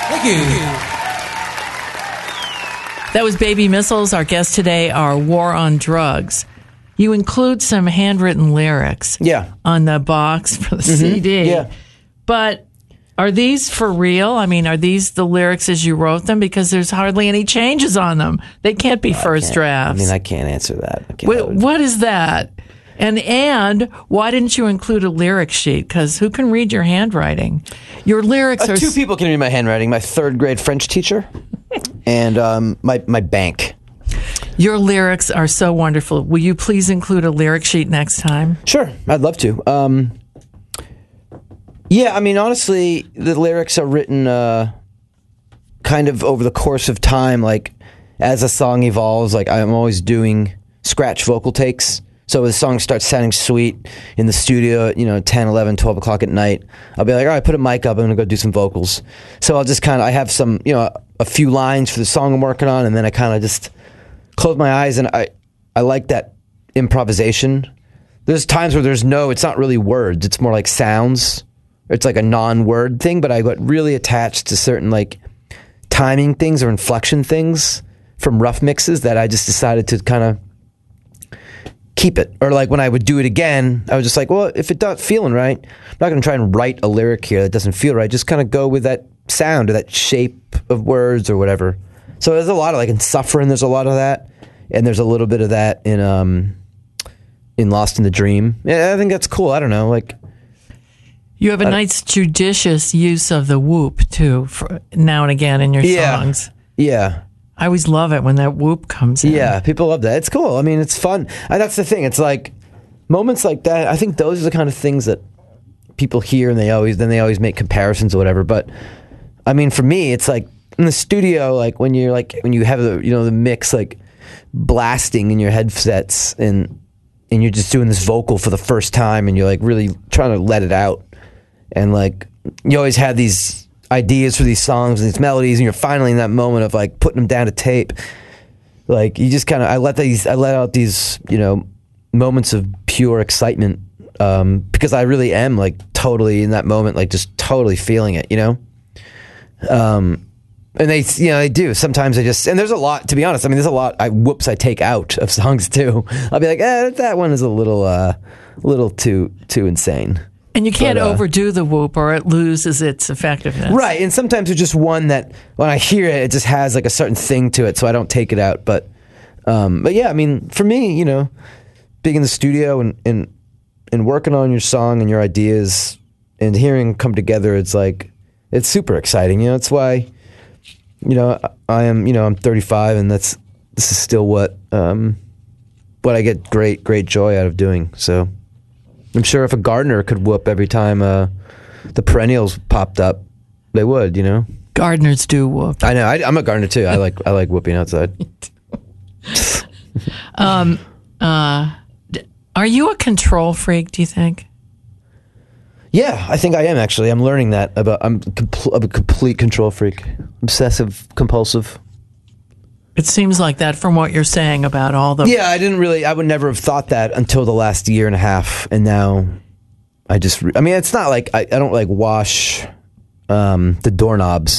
Thank you. That was Baby Missiles. Our guests today are War on Drugs. You include some handwritten lyrics on the box for the CD. Yeah. But are these for real? I mean, are these the lyrics as you wrote them? Because there's hardly any changes on them. They can't be first drafts. I mean, I can't answer that. What is that? And why didn't you include a lyric sheet? Because who can read your handwriting? Your lyrics are... Two people can read my handwriting. My third grade French teacher and my bank. Your lyrics are so wonderful. Will you please include a lyric sheet next time? Sure, I'd love to. Yeah, I mean, honestly, the lyrics are written kind of over the course of time. Like, as a song evolves, like, I'm always doing scratch vocal takes. So the song starts sounding sweet in the studio, 10, 11, 12 o'clock at night. I'll be like, all right, put a mic up. I'm going to go do some vocals. So I'll just I have some, a few lines for the song I'm working on, and then I kind of just close my eyes, and I like that improvisation. There's times where it's not really words. It's more like sounds. It's like a non-word thing, but I got really attached to certain like timing things or inflection things from rough mixes that I just decided to kind of keep it. Or like when I would do it again, I was just like, well, if it's not feeling right, I'm not going to try and write a lyric here that doesn't feel right. Just kind of go with that sound or that shape of words or whatever. So there's a lot of like in Suffering, there's a lot of that, and there's a little bit of that in Lost in the Dream. Yeah, I think that's cool. I don't know, like you have a nice judicious use of the whoop too, for now and again in your songs. Yeah. I always love it when that whoop comes in. Yeah, people love that. It's cool. I mean, it's fun. And that's the thing. It's like moments like that. I think those are the kind of things that people hear, and they always make comparisons or whatever. But I mean, for me, it's like in the studio, like when you have the mix like blasting in your headsets, and you're just doing this vocal for the first time, and you're like really trying to let it out, and like you always have these ideas for these songs and these melodies, and you're finally in that moment of like putting them down to tape. Like you just kind of, I let out these, moments of pure excitement, because I really am like totally in that moment, like just totally feeling it, and they do. Sometimes and there's a lot, to be honest. I mean, there's a lot I take out of songs too. I'll be like, that one is a little too insane. And you can't overdo the whoop or it loses its effectiveness. Right, and sometimes it's just one that when I hear it, it just has like a certain thing to it, so I don't take it out. But yeah, I mean, for me, being in the studio and working on your song and your ideas and hearing them come together, it's like, it's super exciting. It's why, I am, I'm 35, and this is still what I get great joy out of doing. So I'm sure if a gardener could whoop every time the perennials popped up, they would, Gardeners do whoop. I know. I'm a gardener too. I like whooping outside. Are you a control freak, do you think? Yeah, I think I am actually. I'm learning that I'm a complete control freak. Obsessive, compulsive. It seems like that from what you're saying about all the... Yeah, I would never have thought that until the last year and a half. And now it's not like I don't like wash the doorknobs